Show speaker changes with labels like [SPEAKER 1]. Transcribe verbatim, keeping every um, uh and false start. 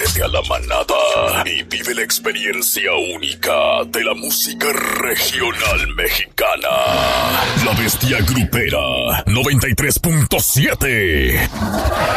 [SPEAKER 1] Únete a la manada y vive la experiencia única de la música regional mexicana. La Bestia Grupera noventa y tres punto siete.